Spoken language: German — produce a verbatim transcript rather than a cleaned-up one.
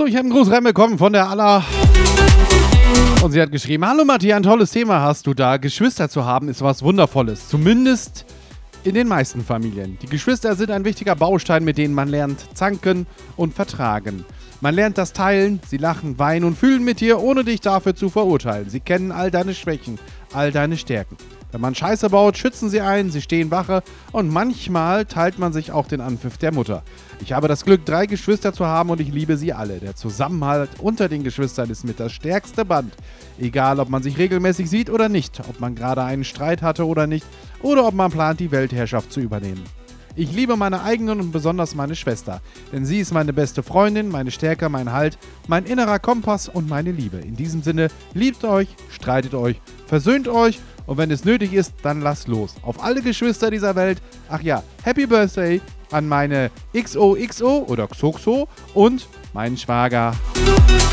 So, ich habe einen Gruß reinbekommen von der Alla. Und sie hat geschrieben, hallo Matti, ein tolles Thema hast du da. Geschwister zu haben ist was Wundervolles. Zumindest in den meisten Familien. Die Geschwister sind ein wichtiger Baustein, mit denen man lernt zanken und vertragen. Man lernt das Teilen, sie lachen, weinen und fühlen mit dir, ohne dich dafür zu verurteilen. Sie kennen all deine Schwächen, all deine Stärken. Wenn man Scheiße baut, schützen sie einen, sie stehen Wache und manchmal teilt man sich auch den Anpfiff der Mutter. Ich habe das Glück, drei Geschwister zu haben und ich liebe sie alle. Der Zusammenhalt unter den Geschwistern ist mit das stärkste Band. Egal, ob man sich regelmäßig sieht oder nicht, ob man gerade einen Streit hatte oder nicht oder ob man plant, die Weltherrschaft zu übernehmen. Ich liebe meine eigenen und besonders meine Schwester, denn sie ist meine beste Freundin, meine Stärke, mein Halt, mein innerer Kompass und meine Liebe. In diesem Sinne, liebt euch, streitet euch, versöhnt euch und wenn es nötig ist, dann lasst los. Auf alle Geschwister dieser Welt, ach ja, Happy Birthday an meine X O X O oder Xoxo und meinen Schwager.